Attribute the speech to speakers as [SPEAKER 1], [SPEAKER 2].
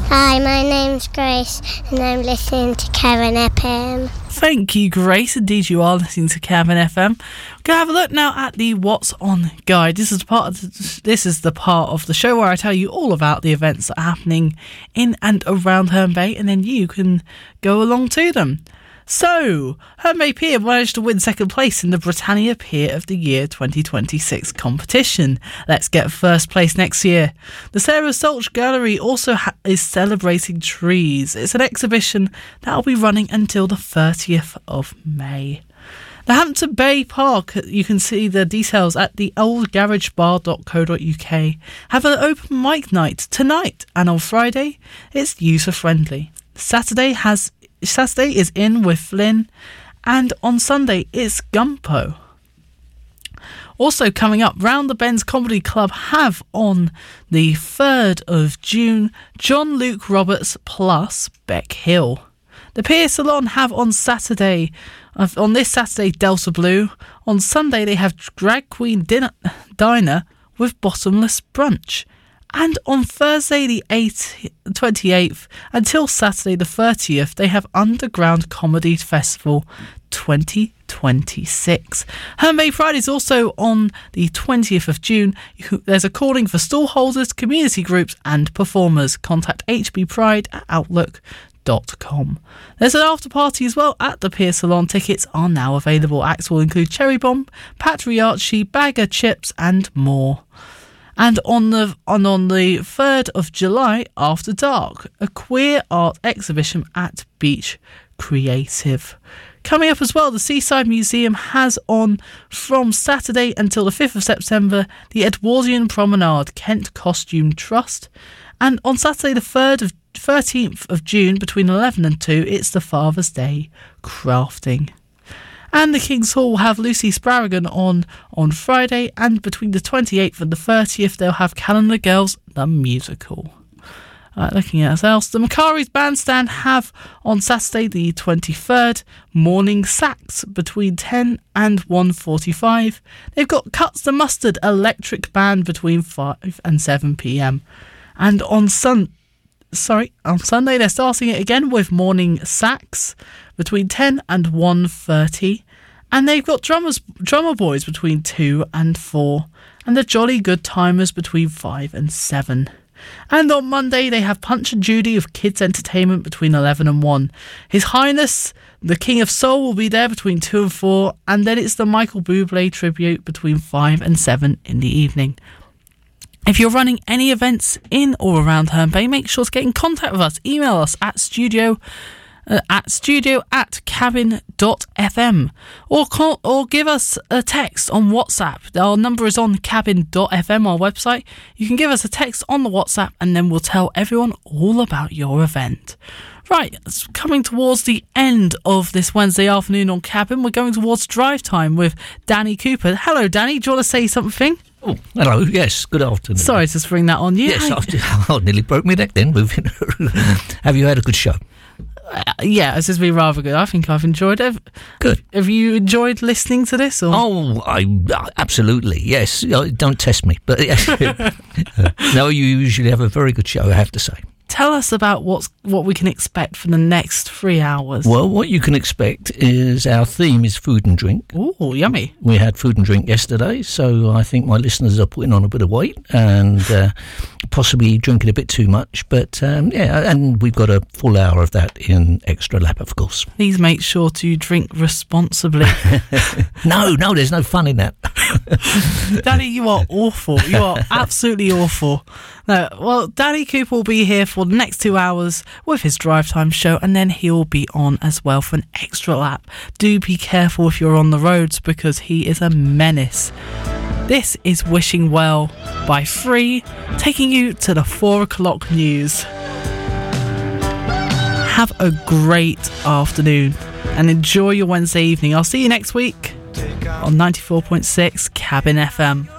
[SPEAKER 1] Hi, my name's Grace and I'm listening to Karen FM.
[SPEAKER 2] Thank you, Grace. Indeed, you are listening to Karen FM. We're going to have a look now at the What's On guide. This is the part of the show where I tell you all about the events that are happening in and around Herne Bay, and then you can go along to them. So, Herne Bay Pier managed to win second place in the Britannia Pier of the Year 2026 competition. Let's get first place next year. The Sarah Salch Gallery also is celebrating trees. It's an exhibition that will be running until the 30th of May. The Hampton Bay Park, you can see the details at the oldgaragebar.co.uk. Have an open mic night tonight, and on Friday it's user friendly. Saturday is In with Flynn, and on Sunday it's Gumpo. Also coming up, Round the Bends Comedy Club have on the 3rd of June John Luke Roberts plus Beck Hill. The Pier Salon have on this Saturday Delta Blue. On Sunday they have Drag Queen Diner with Bottomless Brunch. And on Thursday the 28th until Saturday the 30th, they have Underground Comedy Festival 2026. Herne Bay Pride is also on the 20th of June. There's a calling for stall holders, community groups and performers. Contact hbpride@outlook.com. There's an after party as well at the Pier Salon. Tickets are now available. Acts will include Cherry Bomb, Patriarchy, Bagger Chips and more. And on the 3rd of July, After Dark, a queer art exhibition at Beach Creative. Coming up as well, the Seaside Museum has on from Saturday until the 5th of September the Edwardian Promenade Kent Costume Trust. And on Saturday the 13th of June between 11 and 2, it's the Father's Day Crafting. And the King's Hall will have Lucy Spraragon on Friday, and between the 28th and the 30th they'll have Calendar Girls the Musical. Looking at ourselves, the Macari's Bandstand have on Saturday the 23rd Morning Sax between 10 and 1:45. They've got Cuts the Mustard Electric Band between 5 and 7 p.m. And on Sunday they're starting it again with Morning Sax between 10 and 1:30, and they've got Drummer Boys between 2 and 4, and the Jolly Good Timers between 5 and 7. And on Monday they have Punch and Judy of Kids Entertainment between 11 and 1. His Highness the King of Soul will be there between 2 and 4, and then it's the Michael Bublé tribute between 5 and 7 in the evening. If you're running any events in or around Herne Bay, make sure to get in contact with us. Email us at studio@cabin.fm or give us a text on WhatsApp. Our number is on cabin.fm, our website. You can give us a text on the WhatsApp and then we'll tell everyone all about your event. Right, it's coming towards the end of this Wednesday afternoon on Cabin. We're going towards drive time with Danny Cooper. Hello, Danny. Do you want to say something?
[SPEAKER 3] Oh, hello. Yes, good afternoon.
[SPEAKER 2] Sorry to spring that on you.
[SPEAKER 3] Yes, I nearly broke my neck then. Have you had a good show?
[SPEAKER 2] Yeah, this has been rather good. I think I've enjoyed it.
[SPEAKER 3] Good.
[SPEAKER 2] Have you enjoyed listening to this? Or?
[SPEAKER 3] Oh, absolutely, yes. Don't test me. But no, you usually have a very good show, I have to say.
[SPEAKER 2] Tell us about what we can expect for the next 3 hours.
[SPEAKER 3] Well, what you can expect is our theme is food and drink.
[SPEAKER 2] Ooh, yummy.
[SPEAKER 3] We had food and drink yesterday, so I think my listeners are putting on a bit of weight and possibly drinking a bit too much. But, and we've got a full hour of that in Extra Lap, of course. Please
[SPEAKER 2] make sure to drink responsibly.
[SPEAKER 3] No, there's no fun in that.
[SPEAKER 2] Danny, you are awful. You are absolutely awful. No, well, Danny Cooper will be here for the next 2 hours with his Drive Time show, and then he will be on as well for an Extra Lap. Do be careful if you're on the roads because he is a menace. This is Wishing Well by Free, taking you to the 4 o'clock news. Have a great afternoon and enjoy your Wednesday evening. I'll see you next week on 94.6 Cabin FM.